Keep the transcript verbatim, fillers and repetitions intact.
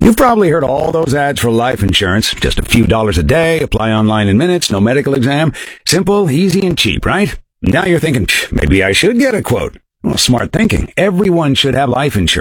You've probably heard all those ads for life insurance. Just a few dollars a day, apply online in minutes, no medical exam. Simple, easy, and cheap, right? Now you're thinking, maybe I should get a quote. Well, smart thinking. Everyone should have life insurance.